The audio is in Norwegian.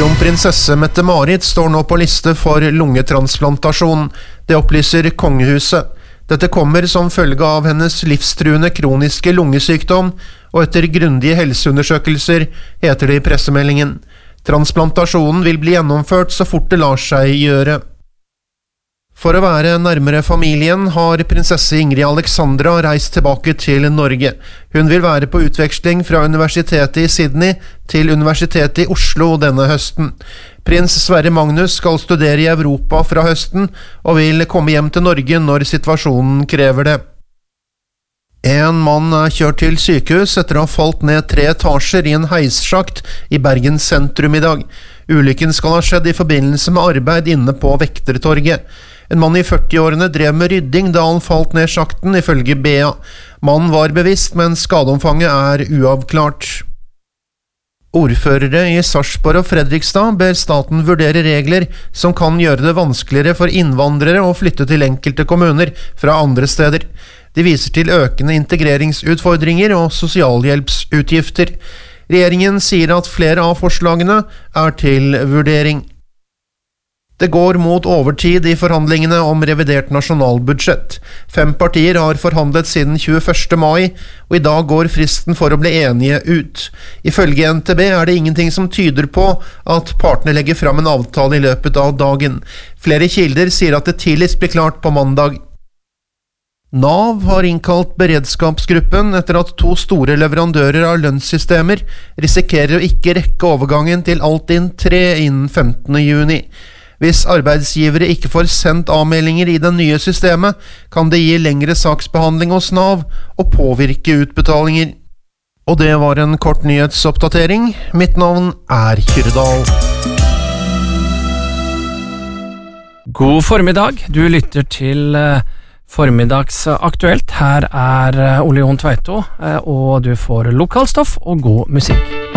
Kronprinsesse Mette-Marit står nå på liste for lungetransplantasjon. Det opplyser kongehuset. Dette kommer som følge av hennes livstruende kroniske lungesykdom, og etter grundige helseundersøkelser, heter det i pressemeldingen. Transplantasjonen vil bli gjennomført så fort det lar seg gjøre. For å være nærmere familien har prinsesse Ingrid Alexandra reist tilbake til Norge. Hun vil være på utveksling fra Universitetet i Sydney til Universitetet i Oslo denne høsten. Prins Sverre Magnus skal studere i Europa fra høsten, og vil komme hjem til Norge når situasjonen krever det. En mann er kjørt til sykehus etter å ha falt ned 3 etasjer i en heissjakt i Bergen sentrum i dag. Ulykken skal ha skjedd i forbindelse med arbeid inne på Vektertorget. En mann i 40-årene drev med rydding da han falt ned sjakten, ifølge BA. Mannen var bevisst, men skadeomfanget er uavklart. Ordførere i Sarpsborg og Fredrikstad ber staten vurdere regler som kan gjøre det vanskeligere for innvandrere å flytte til enkelte kommuner fra andre steder. De viser til økende integreringsutfordringer og sosialhjelpsutgifter. Regjeringen sier at flere av forslagene er til vurdering. Det går mot overtid i forhandlingene om revidert nasjonalbudsjett. 5 partier har forhandlet siden 21. mai, og i dag går fristen for å bli enige ut. Ifølge NTB er det ingenting som tyder på at partene legger fram en avtale i løpet av dagen. Flere kilder sier at det tidligst blir klart på mandag. Nav har innkalt beredskapsgruppen etter at 2 store leverandører av lønnssystemer risikerer å ikke rekke overgangen til Altinn 3 innen 15. juni. Hvis arbeidsgivere ikke får sendt avmeldinger i det nye systemet, kan det gi lengre saksbehandling hos Nav og påvirke utbetalinger. Og det var en kort nyhetsoppdatering. Mitt navn er Kyrdal. God formiddag, du lytter til Formiddagsaktuelt. Her er Ole Jon Tveito, og du får lokalstoff og god musikk.